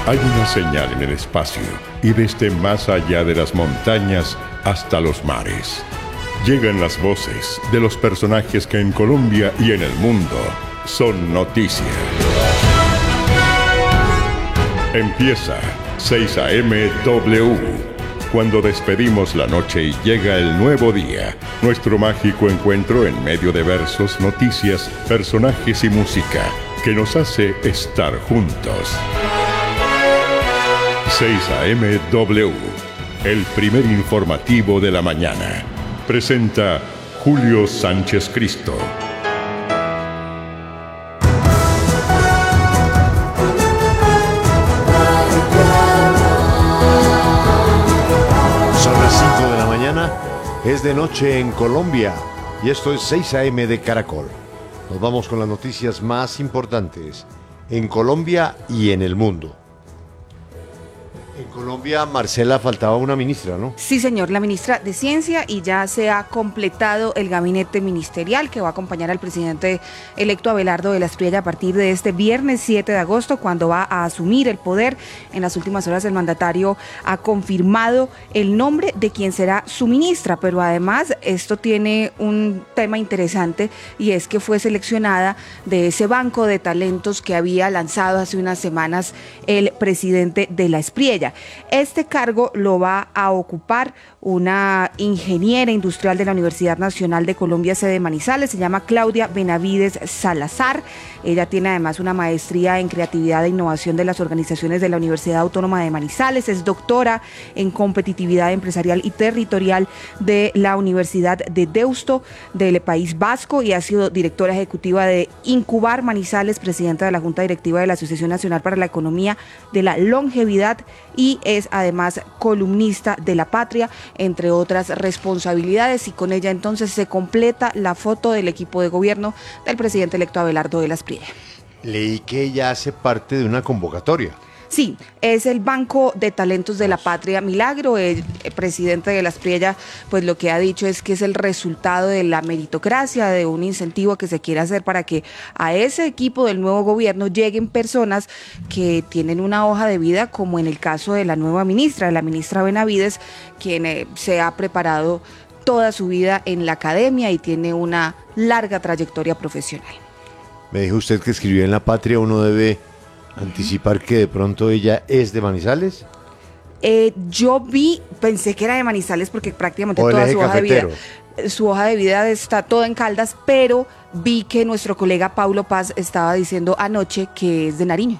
Hay una señal en el espacio y desde más allá de las montañas hasta los mares. Llegan las voces de los personajes que en Colombia y en el mundo son noticia. Empieza 6 a.m. W. Cuando despedimos la noche y llega el nuevo día, nuestro mágico encuentro en medio de versos, noticias, personajes y música que nos hace estar juntos. 6 a.m. W, el primer informativo de la mañana. Presenta Julio Sánchez Cristo. Son las 5 de la mañana, es de noche en Colombia y esto es 6 a.m. de Caracol. Nos vamos con las noticias más importantes en Colombia y en el mundo. En Colombia, Marcela, faltaba una ministra, ¿no? Sí, señor, la ministra de Ciencia, y ya se ha completado el gabinete ministerial que va a acompañar al presidente electo Abelardo de la Espriella a partir de este viernes 7 de agosto, cuando va a asumir el poder. En las últimas horas el mandatario ha confirmado el nombre de quien será su ministra, pero además esto tiene un tema interesante, y es que fue seleccionada de ese banco de talentos que había lanzado hace unas semanas el presidente de la Espriella. Este cargo lo va a ocupar una ingeniera industrial de la Universidad Nacional de Colombia, sede Manizales. Se llama Claudia Benavides Salazar. Ella tiene además una maestría en creatividad e innovación de las organizaciones de la Universidad Autónoma de Manizales. Es doctora en competitividad empresarial y territorial de la Universidad de Deusto del País Vasco, y ha sido directora ejecutiva de Incubar Manizales, presidenta de la Junta Directiva de la Asociación Nacional para la Economía de la Longevidad, y es además columnista de La Patria, entre otras responsabilidades. Y con ella entonces se completa la foto del equipo de gobierno del presidente electo Abelardo de la Espriella. Leí que ella hace parte de una convocatoria. Sí, es el Banco de Talentos de La Patria Milagro. El presidente de la Espriella, pues lo que ha dicho es que es el resultado de la meritocracia, de un incentivo que se quiere hacer para que a ese equipo del nuevo gobierno lleguen personas que tienen una hoja de vida, como en el caso de la nueva ministra, de la ministra Benavides, quien se ha preparado toda su vida en la academia y tiene una larga trayectoria profesional. Me dijo usted que escribió en La Patria, uno debe anticipar que de pronto ella es de Manizales. Yo pensé que era de Manizales porque prácticamente O toda su hoja de vida está toda en Caldas, pero vi que nuestro colega Paulo Paz estaba diciendo anoche que es de Nariño.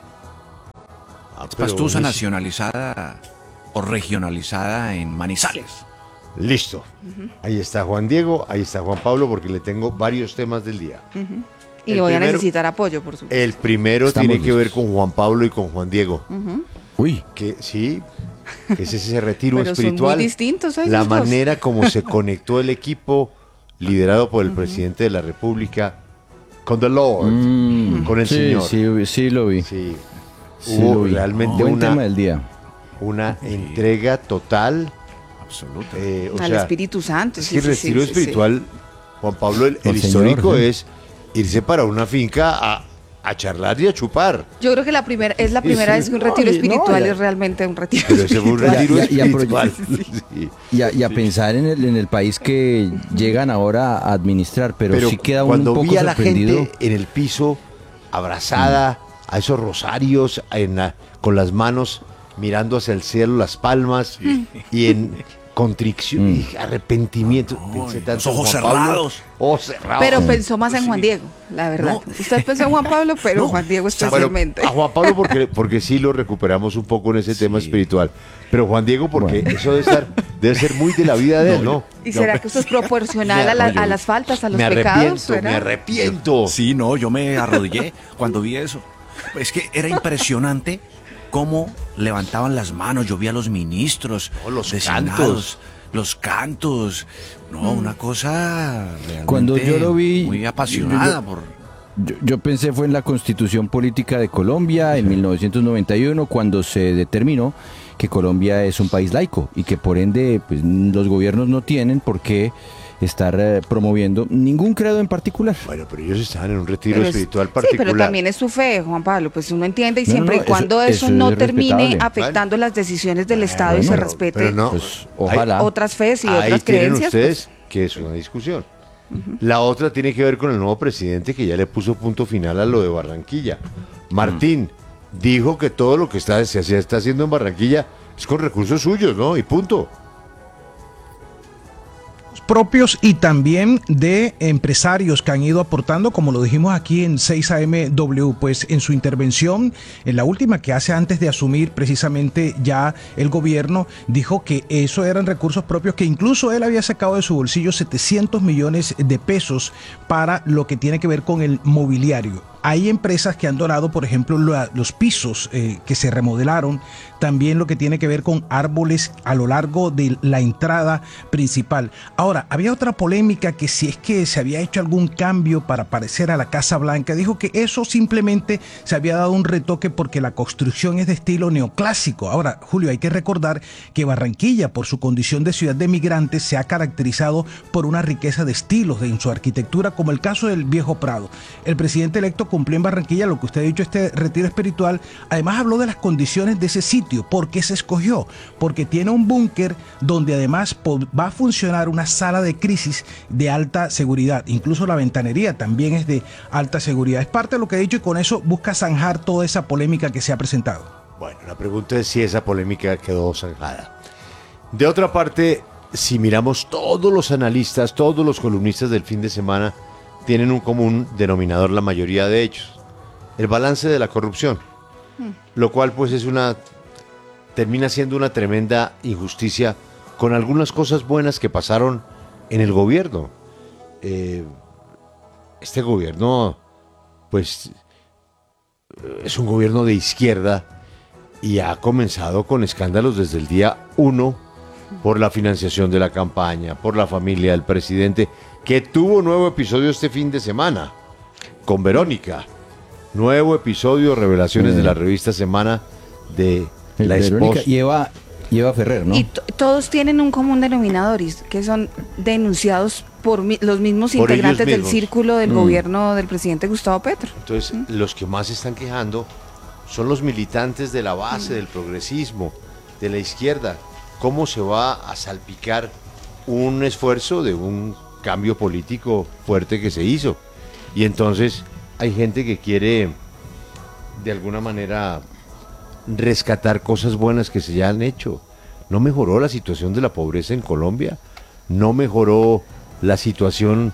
Pastusa nacionalizada o regionalizada en Manizales. Listo. Ahí está Juan Diego, ahí está Juan Pablo, porque le tengo varios temas del día. Y le voy a necesitar apoyo, por supuesto. El primero tiene que ver con Juan Pablo y con Juan Diego. Uy. Que sí, que es ese retiro Pero espiritual. son muy distintos ellos la dos. manera como se conectó el equipo liderado por el presidente de la República con the Lord, con el Señor. Sí, lo vi. Sí. Sí, Hubo lo vi. realmente Buen tema del día. una entrega total. Absoluta. Al Espíritu Santo. Es que el retiro espiritual, Juan Pablo, el Señor, histórico sí. es irse para una finca a charlar y a chupar. Yo creo que es la primera vez que un retiro espiritual es realmente un retiro Pero ese fue un retiro espiritual. Sí. Y a pensar en el país que llegan ahora a administrar, pero sí queda un cuando poco vi a la sorprendido. gente en el piso abrazada, a esos rosarios con las manos mirando hacia el cielo, las palmas y en contrición y arrepentimiento. Pensé tanto los ojos en Juan Pablo. cerrados. Ojos cerrados. Pero pensó más en Juan Diego, la verdad. No. Usted pensó en Juan Pablo, pero Juan Diego especialmente. Bueno, a Juan Pablo porque sí lo recuperamos un poco en ese tema espiritual. Pero Juan Diego porque eso debe ser muy de la vida de él, ¿no? ¿Y será que eso es proporcional a las faltas, a los pecados? Me arrepiento. Sí, no, yo me arrodillé cuando vi eso. Es que era impresionante cómo levantaban las manos. Yo vi a los ministros, los designados, los cantos. No, una cosa realmente Cuando yo lo vi, muy apasionada por... Yo pensé fue en la Constitución Política de Colombia en 1991, cuando se determinó que Colombia es un país laico y que por ende pues, los gobiernos no tienen por qué estar promoviendo ningún credo en particular. Bueno, pero ellos estaban en un retiro Pero espiritual sí, particular. pero también es su fe, Juan Pablo, pues uno entiende y No, siempre no, y cuando eso eso no es termine respetable. afectando las decisiones del Estado y se bueno, respete pero no, Pues ojalá. otras fees y ahí otras tienen creencias. ustedes Pues, que es una discusión. La otra tiene que ver con el nuevo presidente que ya le puso punto final a lo de Barranquilla. Martín dijo que todo lo que se está haciendo en Barranquilla es con recursos suyos, ¿no? Y punto. Propios y también de empresarios que han ido aportando, como lo dijimos aquí en 6AMW, pues en su intervención, en la última que hace antes de asumir precisamente ya el gobierno, dijo que eso eran recursos propios, que incluso él había sacado de su bolsillo 700 millones de pesos para lo que tiene que ver con el mobiliario. Hay empresas que han donado, por ejemplo, los pisos que se remodelaron, también lo que tiene que ver con árboles a lo largo de la entrada principal. Ahora, había otra polémica que si es que se había hecho algún cambio para parecer a la Casa Blanca, dijo que eso simplemente se había dado un retoque porque la construcción es de estilo neoclásico. Ahora, Julio, hay que recordar que Barranquilla, por su condición de ciudad de migrantes, se ha caracterizado por una riqueza de estilos en su arquitectura, como el caso del Viejo Prado. El presidente electo cumplió en Barranquilla lo que usted ha dicho, este retiro espiritual. Además habló de las condiciones de ese sitio. ¿Por qué se escogió? Porque tiene un búnker donde además va a funcionar una sala de crisis de alta seguridad. Incluso la ventanería también es de alta seguridad. Es parte de lo que ha dicho y con eso busca zanjar toda esa polémica que se ha presentado. Bueno, la pregunta es si esa polémica quedó zanjada. De otra parte, si miramos todos los analistas, todos los columnistas del fin de semana, tienen un común denominador la mayoría de ellos: el balance de la corrupción, lo cual pues termina siendo una tremenda injusticia con algunas cosas buenas que pasaron en el gobierno. Este gobierno pues es un gobierno de izquierda y ha comenzado con escándalos desde el día 1 por la financiación de la campaña, por la familia del presidente, que tuvo nuevo episodio este fin de semana con Verónica. Nuevo episodio, revelaciones de la revista Semana de la Verónica esposa. y Eva Ferrer, ¿no? y todos tienen un común denominador, y que son denunciados por los mismos Por integrantes ellos del mismos. círculo del gobierno del presidente Gustavo Petro. Entonces, los que más se están quejando son los militantes de la base del progresismo, de la izquierda. ¿Cómo se va a salpicar un esfuerzo de un cambio político fuerte que se hizo? Y entonces hay gente que quiere de alguna manera rescatar cosas buenas que se ya han hecho. No mejoró la situación de la pobreza en Colombia, no mejoró la situación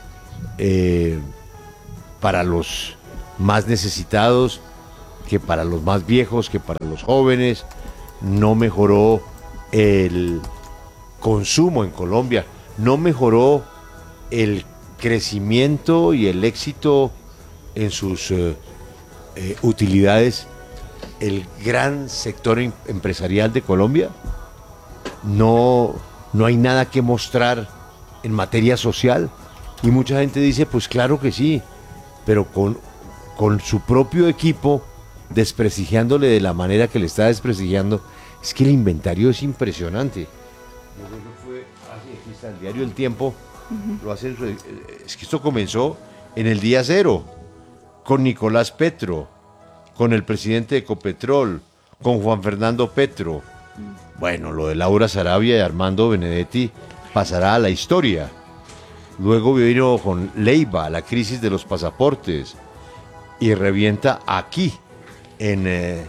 para los más necesitados, que para los más viejos, que para los jóvenes, no mejoró el consumo en Colombia, no mejoró el crecimiento y el éxito en sus utilidades, el gran sector empresarial de Colombia. No hay nada que mostrar en materia social. Y mucha gente dice, pues claro que sí, pero con su propio equipo desprestigiándole de la manera que le está desprestigiando. Es que el inventario es impresionante. Yo creo que fue aquí está el diario El Tiempo, lo hace, es que esto comenzó en el día cero, con Nicolás Petro, con el presidente de Ecopetrol, con Juan Fernando Petro. Bueno, lo de Laura Sarabia y Armando Benedetti pasará a la historia. Luego vino con Leiva, la crisis de los pasaportes, y revienta aquí, en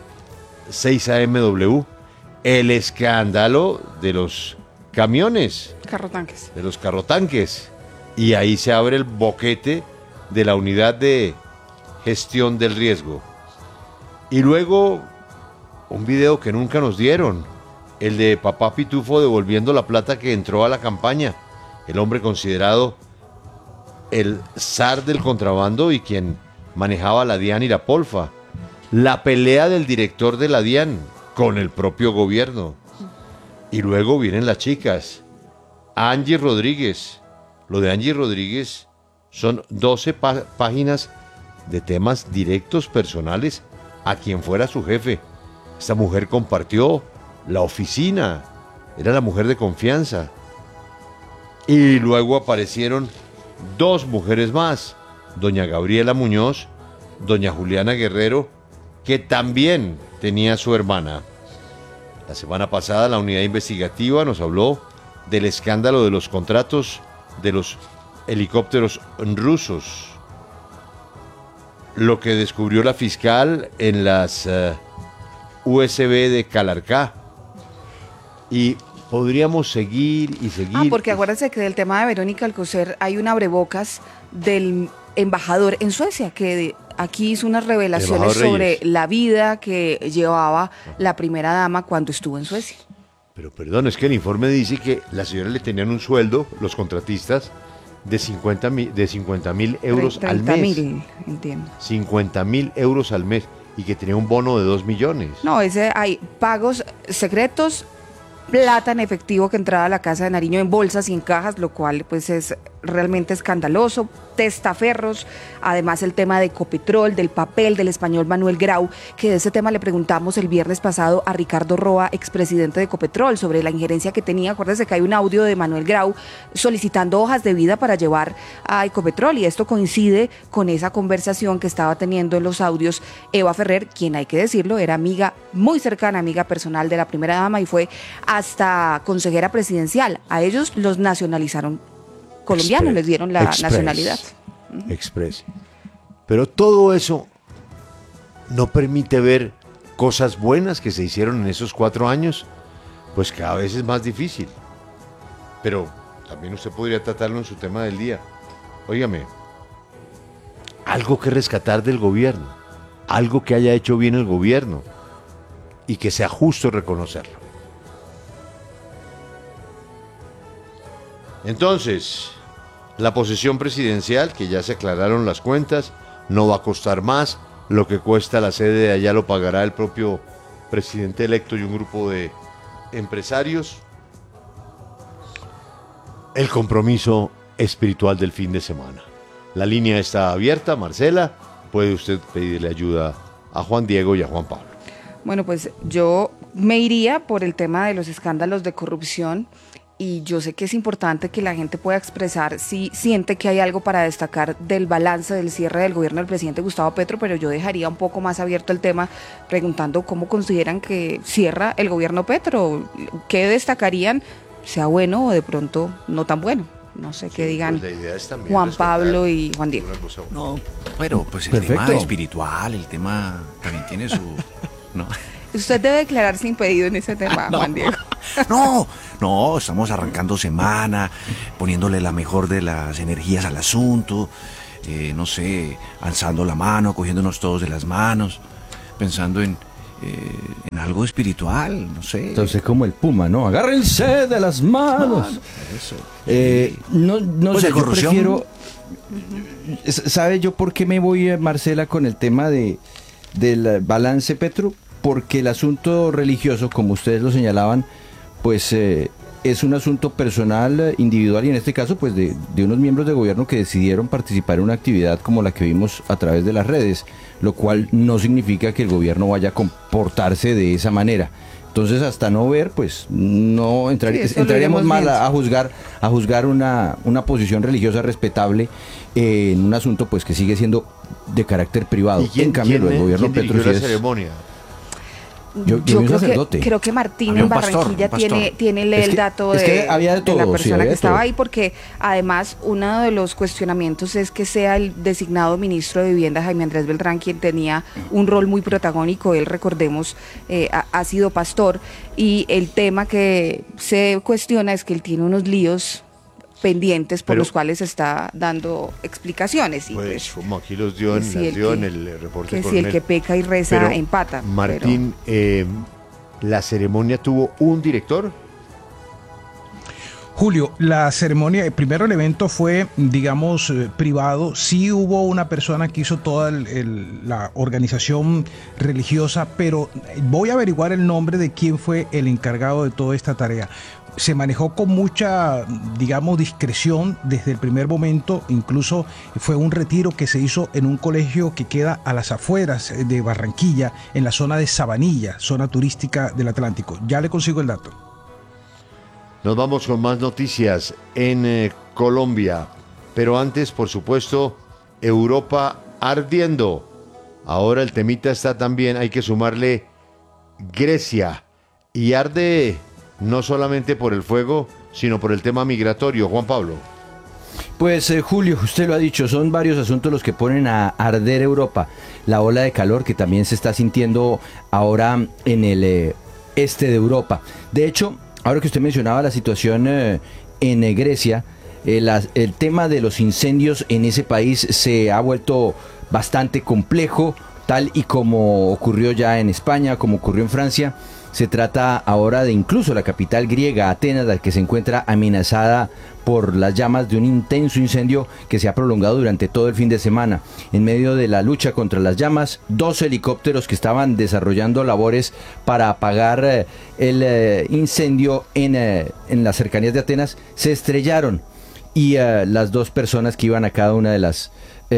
6AMW, el escándalo de los camiones, Carrotanques. de los carrotanques. Y ahí se abre el boquete de la unidad de gestión del riesgo. Y luego, un video que nunca nos dieron, el de Papá Pitufo devolviendo la plata que entró a la campaña. El hombre considerado el zar del contrabando y quien manejaba la DIAN y la Polfa. La pelea del director de la DIAN con el propio gobierno. Y luego vienen las chicas. Angie Rodríguez. Lo de Angie Rodríguez son 12 páginas de temas directos personales a quien fuera su jefe. Esta mujer compartió la oficina. Era la mujer de confianza. Y luego aparecieron dos mujeres más, doña Gabriela Muñoz, doña Juliana Guerrero, que también tenía su hermana. La semana pasada la unidad investigativa nos habló del escándalo de los contratos de los helicópteros rusos. Lo que descubrió la fiscal en las USB de Calarcá. Y podríamos seguir y seguir. Porque acuérdense que del tema de Verónica Alcocer hay un abrebocas del embajador en Suecia que aquí hizo unas revelaciones sobre la vida que llevaba la primera dama cuando estuvo en Suecia. Pero perdón, es que el informe dice que la señora le tenían un sueldo, los contratistas, de 50.000 euros al mes. 30.000, entiendo. 50.000 euros al mes y que tenía un bono de 2 millones. No, hay pagos secretos, plata en efectivo que entraba a la casa de Nariño en bolsas y en cajas, lo cual pues es realmente escandaloso, testaferros, además el tema de Ecopetrol, del papel del español Manuel Grau, que de ese tema le preguntamos el viernes pasado a Ricardo Roa, expresidente de Ecopetrol, sobre la injerencia que tenía. Acuérdense que hay un audio de Manuel Grau solicitando hojas de vida para llevar a Ecopetrol, y esto coincide con esa conversación que estaba teniendo en los audios Eva Ferrer, quien, hay que decirlo, era amiga muy cercana, amiga personal de la primera dama y fue hasta consejera presidencial. A ellos los nacionalizaron colombianos, les dieron la nacionalidad. Express. Pero todo eso no permite ver cosas buenas que se hicieron en esos 4 años, pues cada vez es más difícil. Pero también usted podría tratarlo en su tema del día. Óigame, algo que rescatar del gobierno, algo que haya hecho bien el gobierno y que sea justo reconocerlo. Entonces, la posesión presidencial, que ya se aclararon las cuentas, no va a costar más. Lo que cuesta la sede de allá lo pagará el propio presidente electo y un grupo de empresarios. El compromiso espiritual del fin de semana. La línea está abierta, Marcela. Puede usted pedirle ayuda a Juan Diego y a Juan Pablo. Bueno, pues yo me iría por el tema de los escándalos de corrupción. Y yo sé que es importante que la gente pueda expresar si siente que hay algo para destacar del balance del cierre del gobierno del presidente Gustavo Petro, pero yo dejaría un poco más abierto el tema preguntando cómo consideran que cierra el gobierno Petro, qué destacarían, sea bueno o de pronto no tan bueno. No sé qué digan pues Juan Pablo y Juan Diego. No, pero pues el Perfecto. tema espiritual, el tema también tiene su... ¿no? Usted debe declararse impedido en ese tema, No. Juan Diego. No, estamos arrancando semana, poniéndole la mejor de las energías al asunto, no sé, alzando la mano, cogiéndonos todos de las manos, pensando en algo espiritual, no sé. Entonces como el puma, ¿no? Agárrense de las manos. Eso. No Pues sé, de yo corrupción. prefiero... ¿Sabe yo por qué me voy, Marcela, con el tema del balance Petro? Porque el asunto religioso, como ustedes lo señalaban, pues es un asunto personal, individual, y en este caso pues de unos miembros de gobierno que decidieron participar en una actividad como la que vimos a través de las redes, lo cual no significa que el gobierno vaya a comportarse de esa manera. Entonces, hasta no ver, pues no entraríamos mal a juzgar una posición religiosa respetable en un asunto pues que sigue siendo de carácter privado. En cambio, el gobierno Petro sí la es... ceremonia? Yo Creo que Martín Había en un pastor, Barranquilla un pastor. tiene Es el que- dato es que había de de la todo, sí, persona había que de estaba todo. ahí, porque además uno de los cuestionamientos es que sea el designado ministro de Vivienda, Jaime Andrés Beltrán, quien tenía un rol muy protagónico. Él, recordemos, ha sido pastor, y el tema que se cuestiona es que él tiene unos líos pendientes por Pero- los cuales está dando explicaciones. Y Pues como aquí los dio, que si en el reporte que si coronel. el que peca y reza Pero, empata. Martín, ¿la ceremonia tuvo un director? Julio, la ceremonia, primero el evento fue, digamos, privado. Sí hubo una persona que hizo toda la organización religiosa, pero voy a averiguar el nombre de quién fue el encargado de toda esta tarea. Se manejó con mucha, digamos, discreción desde el primer momento. Incluso fue un retiro que se hizo en un colegio que queda a las afueras de Barranquilla, en la zona de Sabanilla, zona turística del Atlántico. Ya le consigo el dato. Nos vamos con más noticias en Colombia. Pero antes, por supuesto, Europa ardiendo. Ahora el temita está también, hay que sumarle Grecia. Y arde no solamente por el fuego, sino por el tema migratorio. Juan Pablo. Pues Julio, usted lo ha dicho, son varios asuntos los que ponen a arder Europa. La ola de calor que también se está sintiendo ahora en el este de Europa. De hecho, ahora que usted mencionaba la situación en Grecia, el tema de los incendios en ese país se ha vuelto bastante complejo, tal y como ocurrió ya en España, como ocurrió en Francia. Se trata ahora de incluso la capital griega, Atenas, la que se encuentra amenazada por las llamas de un intenso incendio que se ha prolongado durante todo el fin de semana. En medio de la lucha contra las llamas, 2 helicópteros que estaban desarrollando labores para apagar el incendio en las cercanías de Atenas se estrellaron y las 2 personas que iban a cada una de las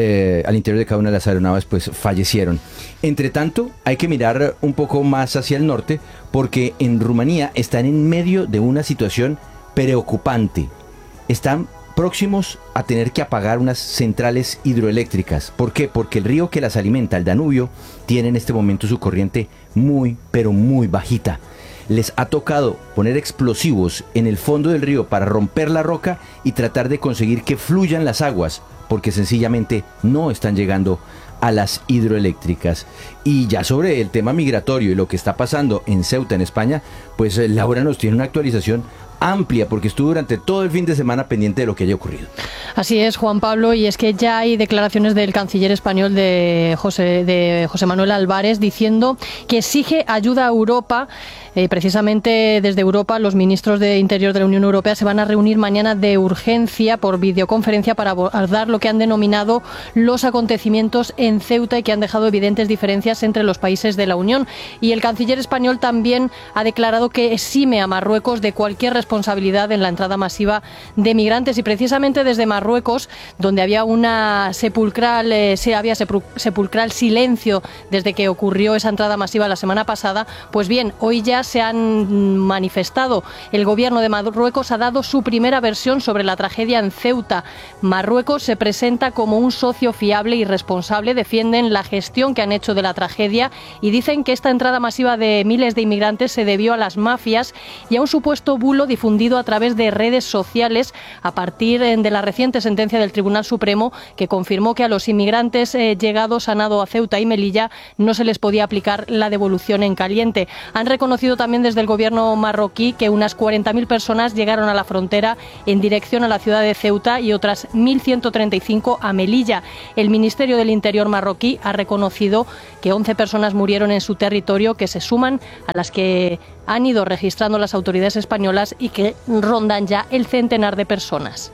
al interior de cada una de las aeronaves pues fallecieron. Entre tanto, hay que mirar un poco más hacia el norte porque en Rumanía están en medio de una situación preocupante. Están próximos a tener que apagar unas centrales hidroeléctricas. ¿Por qué? Porque el río que las alimenta, el Danubio, tiene en este momento su corriente muy, pero muy bajita. Les ha tocado poner explosivos en el fondo del río para romper la roca y tratar de conseguir que fluyan las aguas, porque sencillamente no están llegando a las hidroeléctricas. Y ya sobre el tema migratorio y lo que está pasando en Ceuta, en España, pues Laura nos tiene una actualización amplia porque estuvo durante todo el fin de semana pendiente de lo que haya ocurrido. Así es, Juan Pablo, y es que ya hay declaraciones del canciller español de José Manuel Álvarez diciendo que exige ayuda a Europa. Precisamente desde Europa, los ministros de Interior de la Unión Europea se van a reunir mañana de urgencia por videoconferencia para abordar lo que han denominado los acontecimientos en Ceuta y que han dejado evidentes diferencias entre los países de la Unión. Y el canciller español también ha declarado que exime a Marruecos de cualquier responsabilidad en la entrada masiva de migrantes. Y precisamente desde Marruecos, donde había sepulcral silencio desde que ocurrió esa entrada masiva la semana pasada, pues bien, hoy ya se han manifestado. El gobierno de Marruecos ha dado su primera versión sobre la tragedia en Ceuta. Marruecos se presenta como un socio fiable y responsable, defienden la gestión que han hecho de la tragedia y dicen que esta entrada masiva de miles de inmigrantes se debió a las mafias y a un supuesto bulo difundido a través de redes sociales a partir de la reciente sentencia del Tribunal Supremo que confirmó que a los inmigrantes llegados a nado a Ceuta y Melilla no se les podía aplicar la devolución en caliente. Han reconocido también desde el gobierno marroquí que unas 40.000 personas llegaron a la frontera en dirección a la ciudad de Ceuta y otras 1.135 a Melilla. El Ministerio del Interior marroquí ha reconocido que 11 personas murieron en su territorio, que se suman a las que han ido registrando las autoridades españolas y que rondan ya el centenar de personas.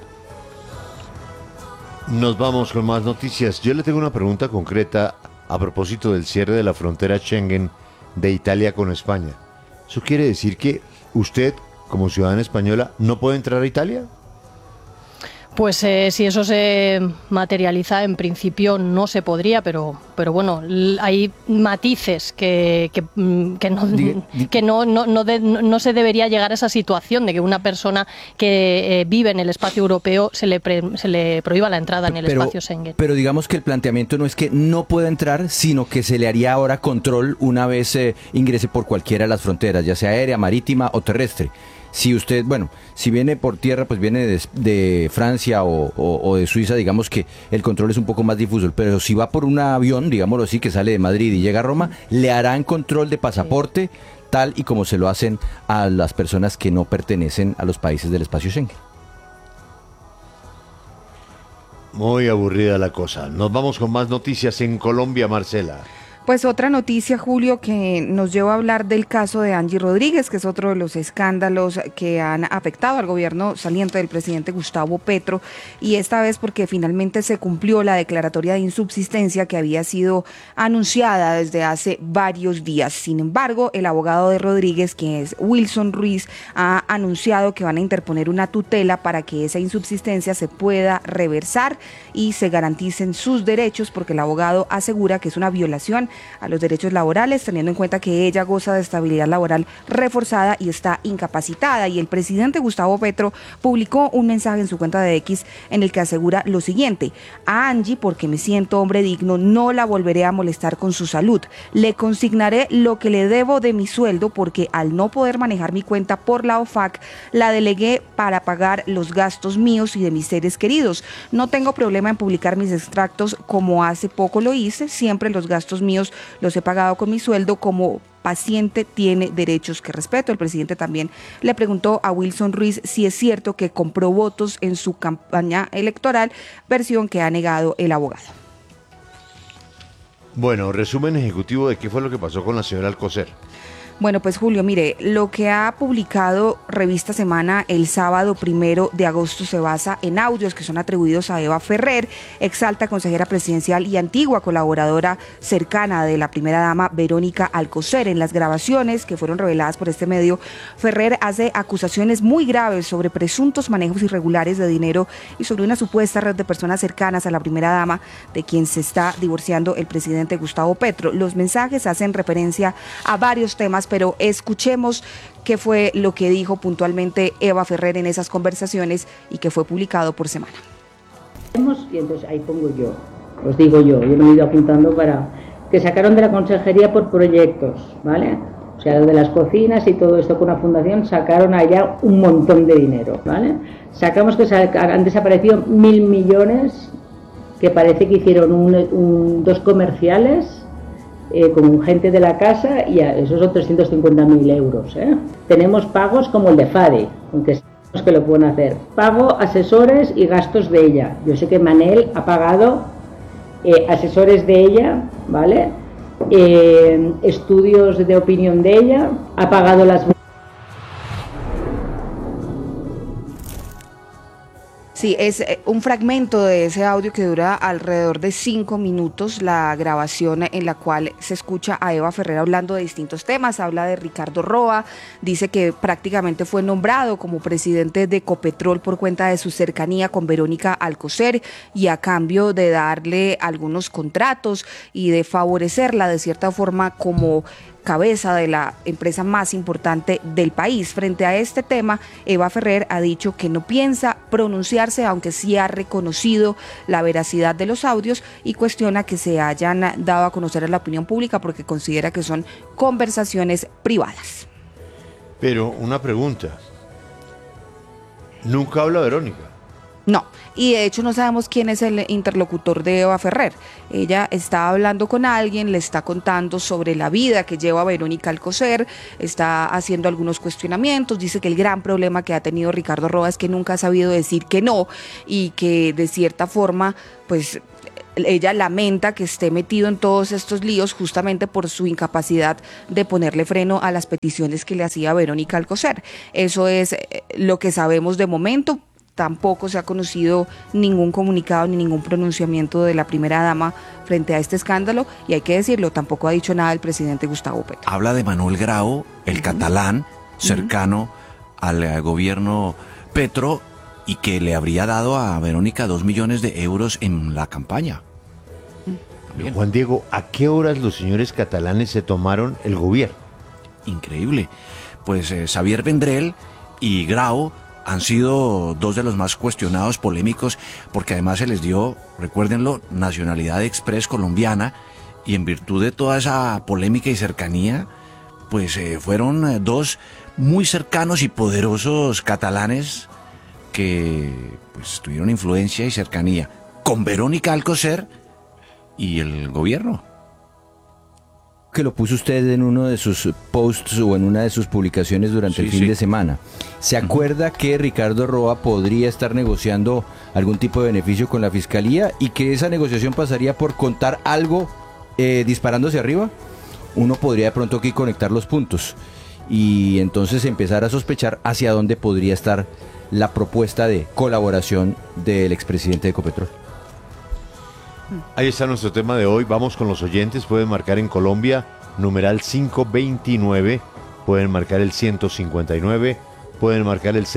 Nos vamos con más noticias. Yo le tengo una pregunta concreta a propósito del cierre de la frontera Schengen de Italia con España. ¿Eso quiere decir que usted, como ciudadana española, no puede entrar a Italia? Pues si eso se materializa, en principio no se podría, pero bueno, hay matices que no se debería llegar a esa situación de que una persona que vive en el espacio europeo se le prohíba la entrada en el espacio Schengen. Pero digamos que el planteamiento no es que no pueda entrar, sino que se le haría ahora control una vez ingrese por cualquiera de las fronteras, ya sea aérea, marítima o terrestre. Si usted, si viene por tierra, pues viene de Francia o de Suiza, digamos que el control es un poco más difuso, pero si va por un avión, digámoslo así, que sale de Madrid y llega a Roma, le harán control de pasaporte, tal y como se lo hacen a las personas que no pertenecen a los países del espacio Schengen. Muy aburrida la cosa. Nos vamos con más noticias en Colombia, Marcela. Pues otra noticia, Julio, que nos lleva a hablar del caso de Angie Rodríguez, que es otro de los escándalos que han afectado al gobierno saliente del presidente Gustavo Petro, y esta vez porque finalmente se cumplió la declaratoria de insubsistencia que había sido anunciada desde hace varios días. Sin embargo, el abogado de Rodríguez, que es Wilson Ruiz, ha anunciado que van a interponer una tutela para que esa insubsistencia se pueda reversar y se garanticen sus derechos, porque el abogado asegura que es una violación a los derechos laborales, teniendo en cuenta que ella goza de estabilidad laboral reforzada y está incapacitada. Y el presidente Gustavo Petro publicó un mensaje en su cuenta de X en el que asegura lo siguiente: a Angie, porque me siento hombre digno, no la volveré a molestar con su salud. Le consignaré lo que le debo de mi sueldo, porque al no poder manejar mi cuenta por la OFAC, la delegué para pagar los gastos míos y de mis seres queridos. No tengo problema en publicar mis extractos como hace poco lo hice. Siempre los gastos míos los he pagado con mi sueldo. Como paciente tiene derechos que respeto. El presidente también le preguntó a Wilson Ruiz si es cierto que compró votos en su campaña electoral, versión que ha negado el abogado. Bueno, resumen ejecutivo de qué fue lo que pasó con la señora Alcocer. Bueno, pues Julio, mire, lo que ha publicado Revista Semana el sábado 1 de agosto se basa en audios que son atribuidos a Eva Ferrer, exalta consejera presidencial y antigua colaboradora cercana de la primera dama Verónica Alcocer. En las grabaciones que fueron reveladas por este medio, Ferrer hace acusaciones muy graves sobre presuntos manejos irregulares de dinero y sobre una supuesta red de personas cercanas a la primera dama, de quien se está divorciando el presidente Gustavo Petro. Los mensajes hacen referencia a varios temas, pero escuchemos qué fue lo que dijo puntualmente Eva Ferrer en esas conversaciones y que fue publicado por Semana. Y entonces ahí pongo yo, os digo yo me he ido apuntando para que sacaron de la consejería por proyectos, ¿vale? O sea, lo de las cocinas y todo esto con una fundación, sacaron allá un montón de dinero, ¿vale? Sacamos que han desaparecido 1.000 millones, que parece que hicieron dos comerciales con gente de la casa, y esos son 350.000 euros. Tenemos pagos como el de Fade, aunque sabemos que lo pueden hacer. Pago asesores y gastos de ella. Yo sé que Manel ha pagado asesores de ella, ¿vale? Estudios de opinión de ella, ha pagado las... Sí, es un fragmento de ese audio que dura alrededor de 5 minutos, la grabación en la cual se escucha a Eva Ferrer hablando de distintos temas. Habla de Ricardo Roa, dice que prácticamente fue nombrado como presidente de Ecopetrol por cuenta de su cercanía con Verónica Alcocer y a cambio de darle algunos contratos y de favorecerla de cierta forma como cabeza de la empresa más importante del país. Frente a este tema, Eva Ferrer ha dicho que no piensa pronunciarse, aunque sí ha reconocido la veracidad de los audios y cuestiona que se hayan dado a conocer a la opinión pública porque considera que son conversaciones privadas. Pero una pregunta, ¿nunca habla Verónica? No, y de hecho no sabemos quién es el interlocutor de Eva Ferrer. Ella está hablando con alguien, le está contando sobre la vida que lleva Verónica Alcocer, está haciendo algunos cuestionamientos, dice que el gran problema que ha tenido Ricardo Roa es que nunca ha sabido decir que no y que de cierta forma, pues ella lamenta que esté metido en todos estos líos justamente por su incapacidad de ponerle freno a las peticiones que le hacía Verónica Alcocer. Eso es lo que sabemos de momento. Tampoco se ha conocido ningún comunicado ni ningún pronunciamiento de la primera dama frente a este escándalo y hay que decirlo, tampoco ha dicho nada el presidente Gustavo Petro. Habla de Manuel Grau, el catalán, cercano al gobierno Petro y que le habría dado a Verónica 2 millones de euros en la campaña. Juan Diego, ¿a qué horas los señores catalanes se tomaron el gobierno? Increíble. Pues Xavier Vendrell y Grau han sido dos de los más cuestionados, polémicos, porque además se les dio, recuérdenlo, nacionalidad express colombiana, y en virtud de toda esa polémica y cercanía, pues fueron dos muy cercanos y poderosos catalanes que pues tuvieron influencia y cercanía con Verónica Alcocer y el gobierno. Que lo puso usted en uno de sus posts o en una de sus publicaciones durante el fin de semana. ¿Se acuerda que Ricardo Roa podría estar negociando algún tipo de beneficio con la Fiscalía y que esa negociación pasaría por contar algo disparándose arriba? Uno podría de pronto aquí conectar los puntos y entonces empezar a sospechar hacia dónde podría estar la propuesta de colaboración del expresidente de Ecopetrol. Ahí está nuestro tema de hoy. Vamos con los oyentes. Pueden marcar en Colombia, numeral 529. Pueden marcar el 159. Pueden marcar el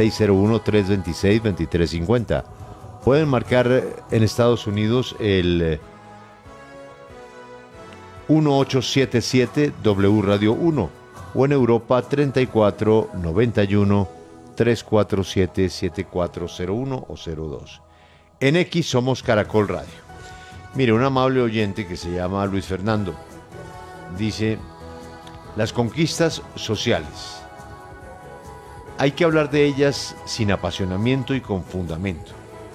601-326-2350. Pueden marcar en Estados Unidos el 1877 W Radio 1 o en Europa 3491 347 7401 o 02. En X somos Caracol Radio. Mire, un amable oyente que se llama Luis Fernando dice: las conquistas sociales, hay que hablar de ellas sin apasionamiento y con fundamento.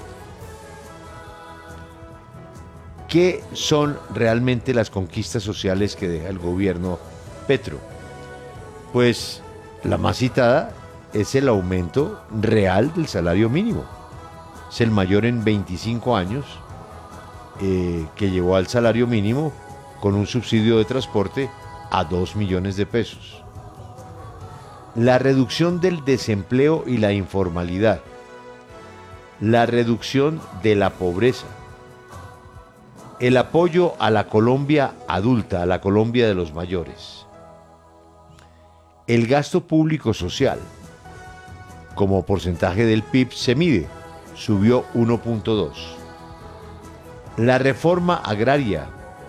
¿Qué son realmente las conquistas sociales que deja el gobierno Petro? Pues la más citada es el aumento real del salario mínimo. Es el mayor en 25 años, que llevó al salario mínimo con un subsidio de transporte a 2 millones de pesos. La reducción del desempleo y la informalidad. La reducción de la pobreza. El apoyo a la Colombia adulta, a la Colombia de los mayores. El gasto público social, como porcentaje del PIB se mide, subió 1.2. La reforma agraria,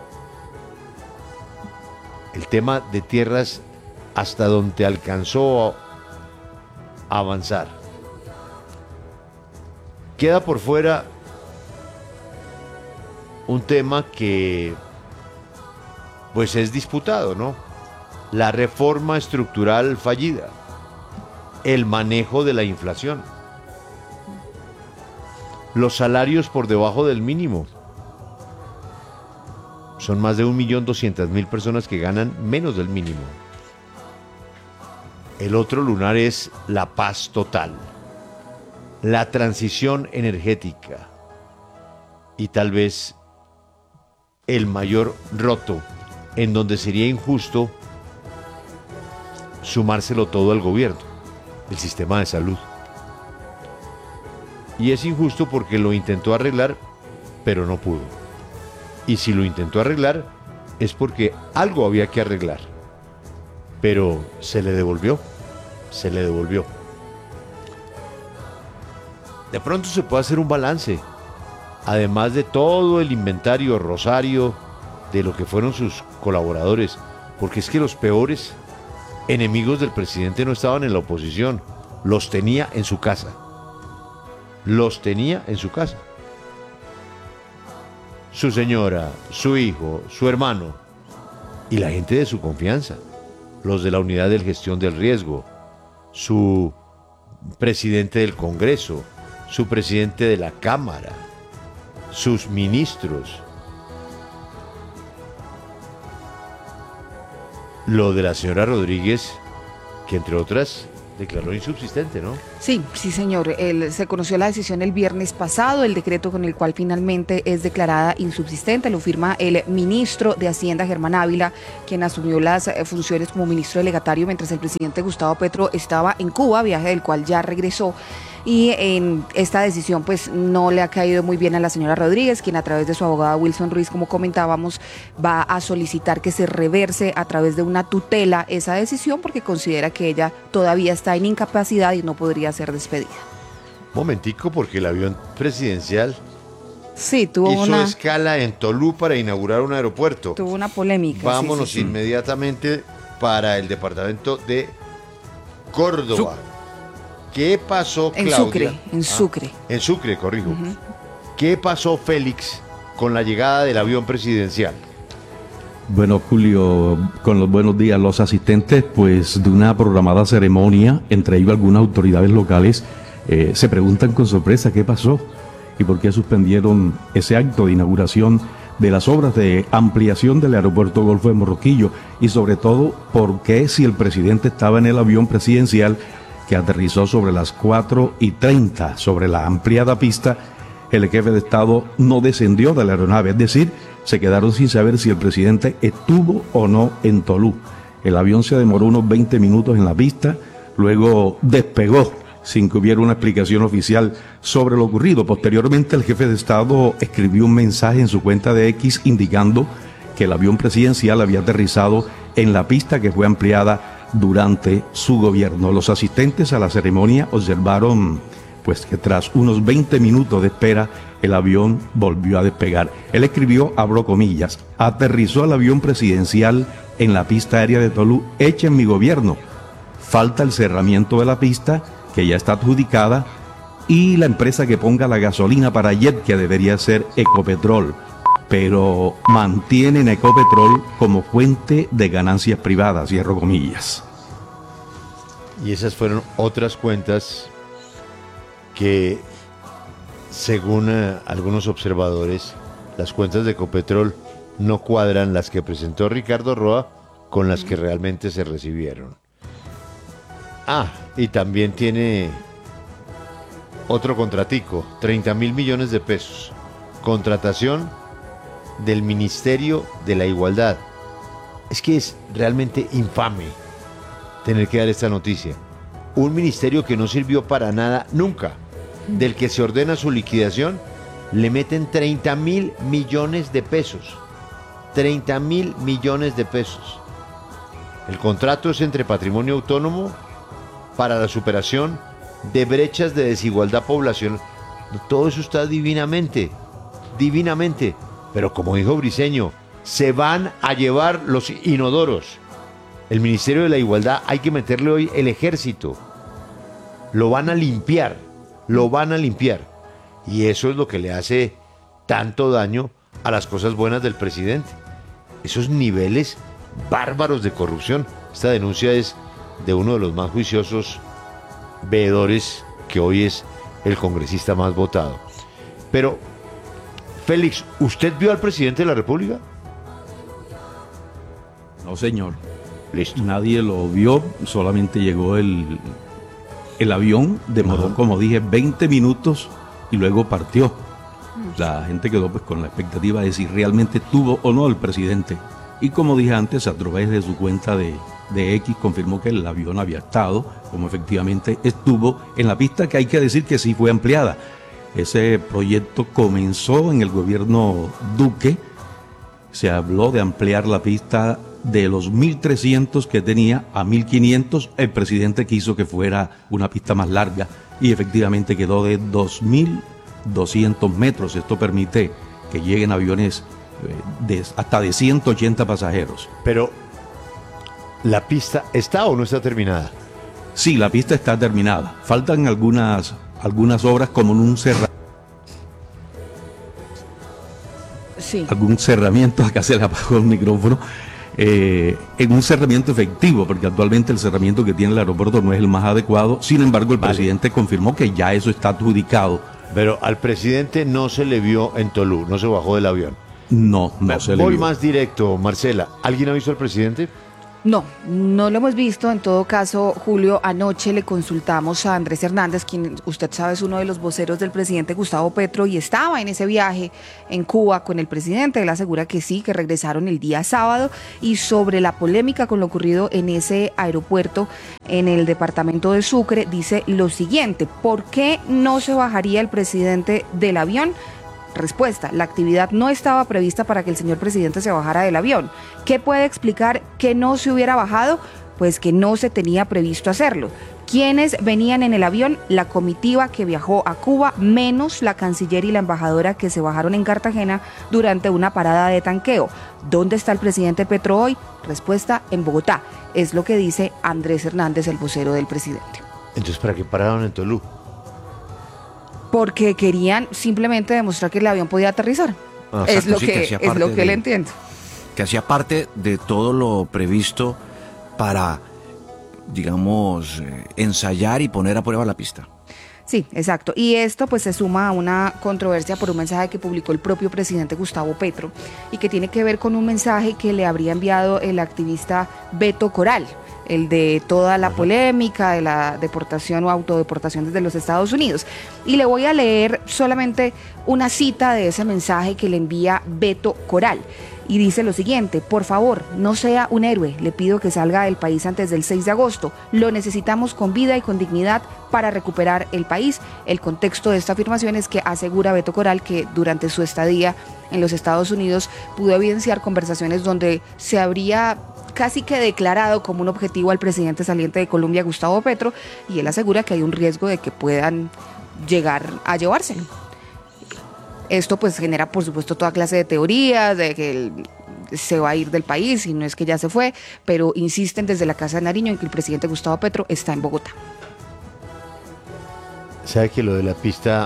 el tema de tierras hasta donde alcanzó a avanzar. Queda por fuera un tema que pues es disputado, ¿no? La reforma estructural fallida, el manejo de la inflación, los salarios por debajo del mínimo. Son más de 1.200.000 personas que ganan menos del mínimo. El otro lunar es la paz total, la transición energética y tal vez el mayor roto, en donde sería injusto sumárselo todo al gobierno, el sistema de salud. Y es injusto porque lo intentó arreglar, pero no pudo. Y si lo intentó arreglar, es porque algo había que arreglar. Pero se le devolvió. De pronto se puede hacer un balance, además de todo el inventario rosario de lo que fueron sus colaboradores, porque es que los peores enemigos del presidente no estaban en la oposición, los tenía en su casa. Su señora, su hijo, su hermano y la gente de su confianza, los de la unidad de gestión del riesgo, su presidente del Congreso, su presidente de la Cámara, sus ministros. Lo de la señora Rodríguez, que entre otras declaró insubsistente, ¿no? Sí, señor. Se conoció la decisión el viernes pasado, el decreto con el cual finalmente es declarada insubsistente. Lo firma el ministro de Hacienda, Germán Ávila, quien asumió las funciones como ministro delegatario mientras el presidente Gustavo Petro estaba en Cuba, viaje del cual ya regresó. Y en esta decisión pues no le ha caído muy bien a la señora Rodríguez, quien a través de su abogada Wilson Ruiz, como comentábamos, va a solicitar que se reverse a través de una tutela esa decisión porque considera que ella todavía está en incapacidad y no podría ser despedida. Momentico, porque el avión presidencial hizo escala en Tolú para inaugurar un aeropuerto. Tuvo una polémica. Vámonos inmediatamente para el departamento de Córdoba. ¿Qué pasó, Claudia? En Sucre. En Sucre, corrijo. ¿Qué pasó, Félix, con la llegada del avión presidencial? Bueno, Julio, con los buenos días, los asistentes pues de una programada ceremonia, entre ellos algunas autoridades locales, se preguntan con sorpresa qué pasó y por qué suspendieron ese acto de inauguración de las obras de ampliación del aeropuerto Golfo de Morroquillo y sobre todo por qué, si el presidente estaba en el avión presidencial que aterrizó sobre las 4:30 sobre la ampliada pista, el jefe de Estado no descendió de la aeronave, es decir, se quedaron sin saber si el presidente estuvo o no en Tolú. El avión se demoró unos 20 minutos en la pista, luego despegó sin que hubiera una explicación oficial sobre lo ocurrido. Posteriormente, el jefe de Estado escribió un mensaje en su cuenta de X indicando que el avión presidencial había aterrizado en la pista que fue ampliada durante su gobierno. Los asistentes a la ceremonia observaron pues que tras unos 20 minutos de espera el avión volvió a despegar. Él escribió, abro comillas, aterrizó el avión presidencial en la pista aérea de Tolú, hecha en mi gobierno. Falta el cerramiento de la pista, que ya está adjudicada, y la empresa que ponga la gasolina para jet, que debería ser Ecopetrol, pero mantienen Ecopetrol como fuente de ganancias privadas, cierro comillas. Y esas fueron otras cuentas que, según algunos observadores, las cuentas de Ecopetrol no cuadran las que presentó Ricardo Roa con las que realmente se recibieron. Y también tiene otro contratico, 30.000 millones de pesos. Contratación del Ministerio de la Igualdad. Es que es realmente infame tener que dar esta noticia. Un ministerio que no sirvió para nada nunca, del que se ordena su liquidación, le meten 30.000 millones de pesos. 30.000 millones de pesos. El contrato es entre Patrimonio Autónomo para la superación de brechas de desigualdad poblacional. Todo eso está divinamente, divinamente. Pero como dijo Briceño, se van a llevar los inodoros. El Ministerio de la Igualdad hay que meterle hoy el ejército. Lo van a limpiar, lo van a limpiar. Y eso es lo que le hace tanto daño a las cosas buenas del presidente. Esos niveles bárbaros de corrupción. Esta denuncia es de uno de los más juiciosos veedores, que hoy es el congresista más votado. Pero, Félix, ¿usted vio al presidente de la República? No, señor. Listo. Nadie lo vio, solamente llegó el avión, demoró, como dije, 20 minutos y luego partió. La gente quedó pues con la expectativa de si realmente estuvo o no el presidente. Y como dije antes, a través de su cuenta de X confirmó que el avión había estado, como efectivamente estuvo, en la pista, que hay que decir que sí fue ampliada. Ese proyecto comenzó en el gobierno Duque. Se habló de ampliar la pista de los 1.300 que tenía a 1.500. El presidente quiso que fuera una pista más larga y efectivamente quedó de 2.200 metros. Esto permite que lleguen aviones hasta de 180 pasajeros. Pero, ¿la pista está o no está terminada? Sí, la pista está terminada. Faltan algunas obras, como en un algún cerramiento. Acá se le apagó el micrófono. En un cerramiento efectivo, porque actualmente el cerramiento que tiene el aeropuerto no es el más adecuado. Sin embargo, el presidente confirmó que ya eso está adjudicado. Pero al presidente no se le vio en Tolú, no se bajó del avión. No se le vio. Voy más directo, Marcela. ¿Alguien ha visto al presidente? No lo hemos visto. En todo caso, Julio, anoche le consultamos a Andrés Hernández, quien usted sabe es uno de los voceros del presidente Gustavo Petro y estaba en ese viaje en Cuba con el presidente. Él asegura que sí, que regresaron el día sábado. Y sobre la polémica con lo ocurrido en ese aeropuerto en el departamento de Sucre, dice lo siguiente: ¿por qué no se bajaría el presidente del avión? Respuesta: la actividad no estaba prevista para que el señor presidente se bajara del avión. ¿Qué puede explicar que no se hubiera bajado? Pues que no se tenía previsto hacerlo. ¿Quiénes venían en el avión? La comitiva que viajó a Cuba, menos la canciller y la embajadora, que se bajaron en Cartagena durante una parada de tanqueo. ¿Dónde está el presidente Petro hoy? Respuesta: en Bogotá. Es lo que dice Andrés Hernández, el vocero del presidente. Entonces, ¿para qué pararon en Tolú? Porque querían simplemente demostrar que el avión podía aterrizar. Es lo que él entiende. Que hacía parte de todo lo previsto para, digamos, ensayar y poner a prueba la pista. Sí, exacto. Y esto pues se suma a una controversia por un mensaje que publicó el propio presidente Gustavo Petro y que tiene que ver con un mensaje que le habría enviado el activista Beto Coral, el de toda la polémica de la deportación o autodeportación desde los Estados Unidos. Y le voy a leer solamente una cita de ese mensaje que le envía Beto Coral. Y dice lo siguiente: por favor, no sea un héroe, le pido que salga del país antes del 6 de agosto, lo necesitamos con vida y con dignidad para recuperar el país. El contexto de esta afirmación es que asegura Beto Coral que durante su estadía en los Estados Unidos pudo evidenciar conversaciones donde se habría casi que declarado como un objetivo al presidente saliente de Colombia, Gustavo Petro, y él asegura que hay un riesgo de que puedan llegar a llevárselo. Esto pues genera, por supuesto, toda clase de teorías de que él se va a ir del país y no es que ya se fue, pero insisten desde la Casa de Nariño en que el presidente Gustavo Petro está en Bogotá. ¿Sabe que lo de la pista...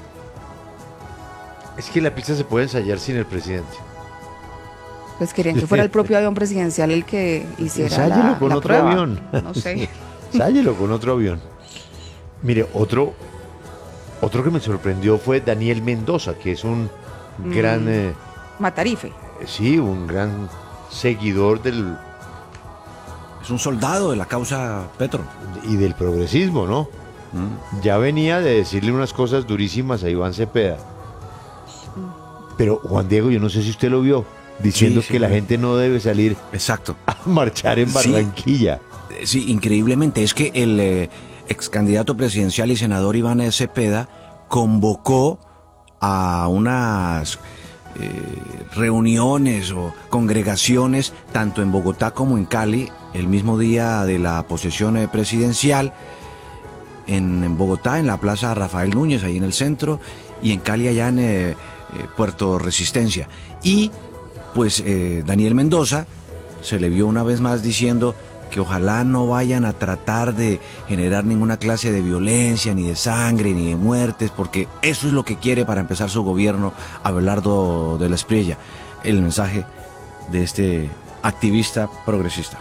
Es que la pista se puede ensayar sin el presidente. Pues querían que fuera el propio avión presidencial el que hiciera Ensáyelo con la otro prueba. avión. No sé. Ensáyelo con otro avión. Mire, otro que me sorprendió fue Daniel Mendoza, que es un gran... Matarife. sí, un gran seguidor del... Es un soldado de la causa Petro. y del progresismo, ¿no? Ya venía de decirle unas cosas durísimas a Iván Cepeda. Pero Juan Diego, yo no sé si usted lo vio, diciendo Sí, que la gente no debe salir Exacto. a marchar en Sí. Barranquilla. Sí, increíblemente, es que el ex candidato presidencial y senador Iván Cepeda convocó a unas reuniones o congregaciones tanto en Bogotá como en Cali el mismo día de la posesión presidencial. En Bogotá, en la Plaza Rafael Núñez, ahí en el centro, y en Cali, allá en Puerto Resistencia. Y pues Daniel Mendoza se le vio una vez más diciendo que ojalá no vayan a tratar de generar ninguna clase de violencia, ni de sangre, ni de muertes, porque eso es lo que quiere para empezar su gobierno Abelardo de la Espriella. El mensaje de este activista progresista.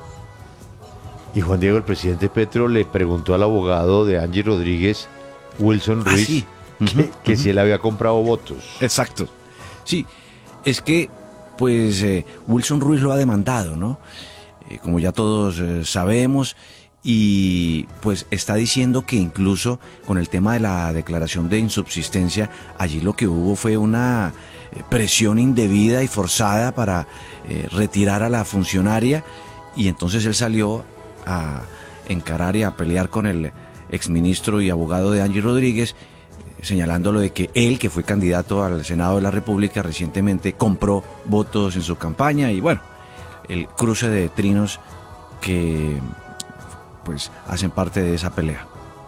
Y Juan Diego, el presidente Petro le preguntó al abogado de Angie Rodríguez, Wilson Ruiz, sí. que si él había comprado votos. Exacto. Sí, es que pues Wilson Ruiz lo ha demandado, ¿no? Como ya todos sabemos, y pues está diciendo que incluso con el tema de la declaración de insubsistencia, allí lo que hubo fue una presión indebida y forzada para retirar a la funcionaria, y entonces él salió a encarar y a pelear con el exministro y abogado de Angie Rodríguez, señalándolo de que él, que fue candidato al Senado de la República recientemente, compró votos en su campaña, y bueno, el cruce de trinos que pues hacen parte de esa pelea.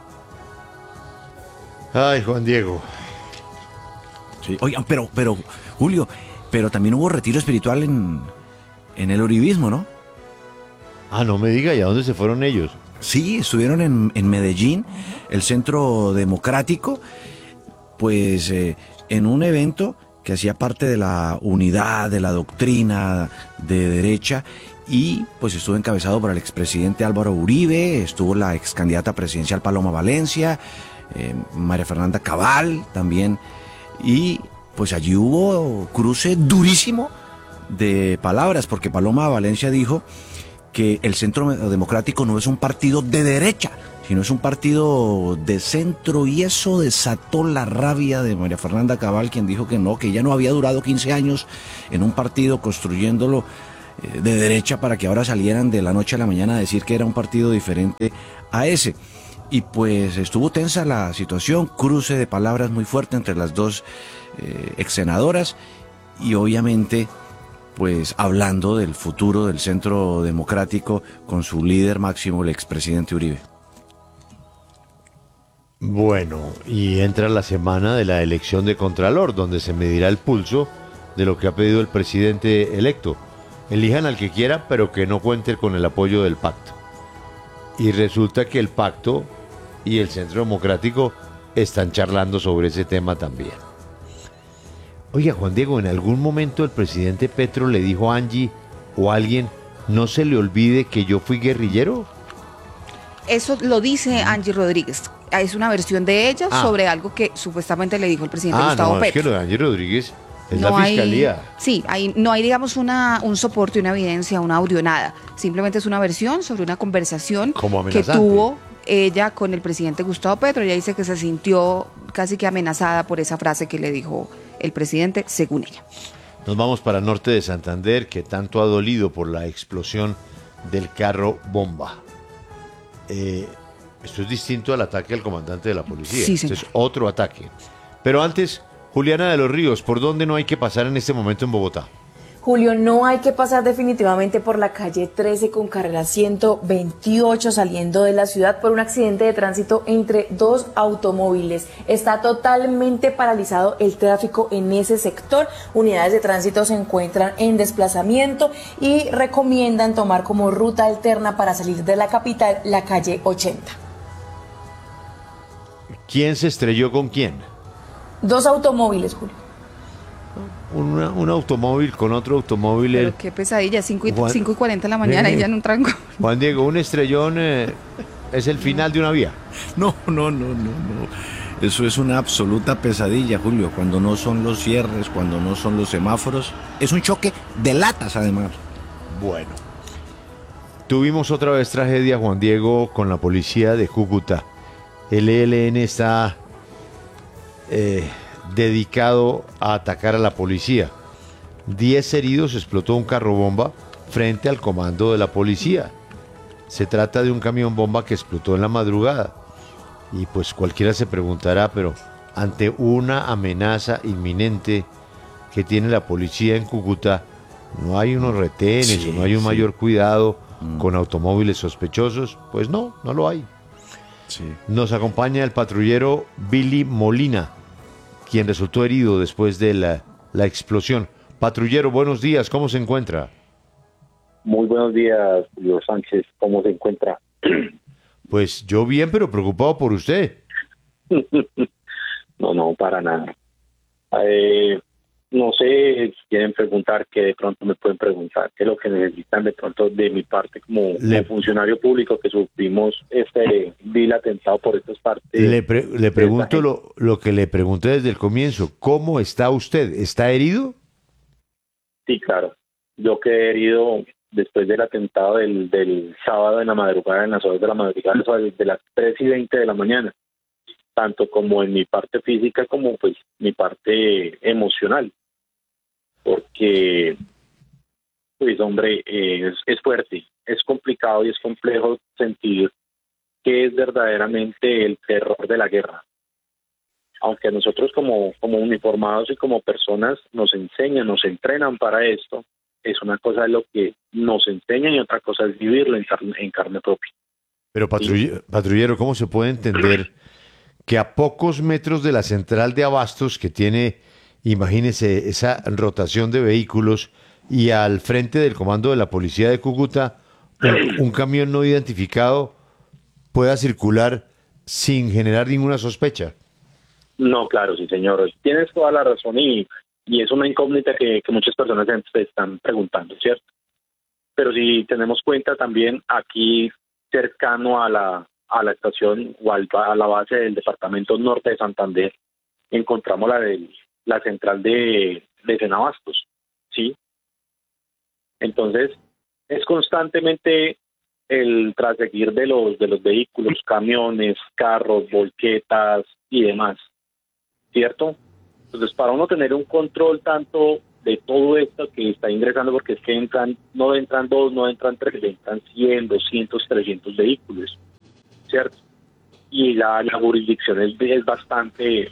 Ay, Juan Diego. Sí. Oigan, pero Julio, pero también hubo retiro espiritual en el uribismo, ¿no? Ah, no me diga, ¿y a dónde se fueron ellos? Sí, estuvieron en Medellín, el Centro Democrático, pues en un evento que hacía parte de la unidad, de la doctrina de derecha, y pues estuvo encabezado por el expresidente Álvaro Uribe, estuvo la ex candidata presidencial Paloma Valencia, María Fernanda Cabal también, y pues allí hubo cruce durísimo de palabras, porque Paloma Valencia dijo que el Centro Democrático no es un partido de derecha, sino es un partido de centro, y eso desató la rabia de María Fernanda Cabal, quien dijo que no, que ella no había durado 15 años en un partido construyéndolo de derecha para que ahora salieran de la noche a la mañana a decir que era un partido diferente a ese. Y pues estuvo tensa la situación, cruce de palabras muy fuerte entre las dos ex senadoras, y obviamente pues hablando del futuro del Centro Democrático con su líder máximo, el expresidente Uribe. Bueno, y entra la semana de la elección de Contralor, donde se medirá el pulso de lo que ha pedido el presidente electo. Elijan al que quiera, pero que no cuente con el apoyo del pacto. Y resulta que el pacto y el Centro Democrático están charlando sobre ese tema también. Oiga, Juan Diego, ¿en algún momento el presidente Petro le dijo a Angie o a alguien, no se le olvide que yo fui guerrillero? Eso lo dice Angie Rodríguez. Es una versión de ella sobre algo que supuestamente le dijo el presidente Gustavo Petro. Es que lo de Angie Rodríguez es no la fiscalía. Sí, no hay, digamos, un soporte, una evidencia, un audio, nada. Simplemente es una versión sobre una conversación que tuvo ella con el presidente Gustavo Petro. Ella dice que se sintió casi que amenazada por esa frase que le dijo el presidente, según ella. Nos vamos para el norte de Santander, que tanto ha dolido por la explosión del carro bomba. Esto es distinto al ataque al comandante de la policía. Sí, esto es otro ataque. Pero antes, Juliana de los Ríos, ¿por dónde no hay que pasar en este momento en Bogotá? Julio, no hay que pasar definitivamente por la calle 13 con carrera 128 saliendo de la ciudad por un accidente de tránsito entre dos automóviles. Está totalmente paralizado el tráfico en ese sector. Unidades de tránsito se encuentran en desplazamiento y recomiendan tomar como ruta alterna para salir de la capital la calle 80. ¿Quién se estrelló con quién? Dos automóviles, Julio. Un automóvil con otro automóvil. Pero qué pesadilla, 5 y 40 de la mañana y ya en un tranco. Juan Diego, un estrellón es el final de una vía. No. Eso es una absoluta pesadilla, Julio. Cuando no son los cierres, cuando no son los semáforos. Es un choque de latas, además. Bueno. Tuvimos otra vez tragedia, Juan Diego, con la policía de Cúcuta. El ELN está dedicado a atacar a la policía. 10 heridos, explotó un carro bomba frente al comando de la policía. Se trata de un camión bomba que explotó en la madrugada. Y pues cualquiera se preguntará, pero ante una amenaza inminente que tiene la policía en Cúcuta, ¿no hay unos retenes o no hay un mayor cuidado con automóviles sospechosos? Pues no lo hay. Sí. Nos acompaña el patrullero Billy Molina, quien resultó herido después de la explosión. Patrullero, buenos días, ¿cómo se encuentra? Muy buenos días, Julio Sánchez, ¿cómo se encuentra? Pues yo bien, pero preocupado por usted. No, para nada. No sé si quieren preguntar, que de pronto me pueden preguntar, qué es lo que necesitan de pronto de mi parte como funcionario público que sufrimos este vil atentado por estas partes. Le pregunto lo que le pregunté desde el comienzo, ¿cómo está usted? ¿Está herido? Sí, claro. Yo quedé herido después del atentado del sábado en la madrugada, en las horas de la madrugada, de las 3:20 de la mañana, tanto como en mi parte física como pues mi parte emocional. Porque, pues hombre, es fuerte, es complicado y es complejo sentir qué es verdaderamente el terror de la guerra. Aunque a nosotros como uniformados y como personas nos enseñan, nos entrenan para esto, es una cosa de lo que nos enseñan y otra cosa es vivirlo en carne propia. Pero patrullero, ¿cómo se puede entender que a pocos metros de la central de abastos que tiene, imagínese, esa rotación de vehículos y al frente del comando de la policía de Cúcuta, un camión no identificado pueda circular sin generar ninguna sospecha? No, claro, sí, señor. Tienes toda la razón y es una incógnita que muchas personas se están preguntando, ¿cierto? Pero si tenemos cuenta también aquí cercano a la estación o a la base del departamento norte de Santander, encontramos la central de Senabastos, ¿sí? Entonces, es constantemente el traseguir de los vehículos, camiones, carros, volquetas y demás, ¿cierto? Entonces, para uno tener un control tanto de todo esto que está ingresando, porque es que no entran 2, no entran 3, entran 100, 200, 300 vehículos, ¿cierto? Y la jurisdicción es bastante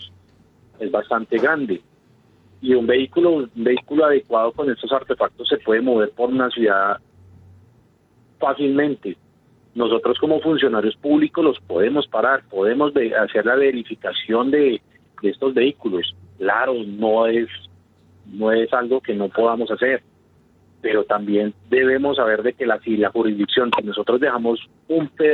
grande. Y un vehículo adecuado con estos artefactos se puede mover por una ciudad fácilmente. Nosotros como funcionarios públicos los podemos parar, podemos hacer la verificación de estos vehículos. Claro, no es algo que no podamos hacer, pero también debemos saber de que si la jurisdicción, si nosotros dejamos un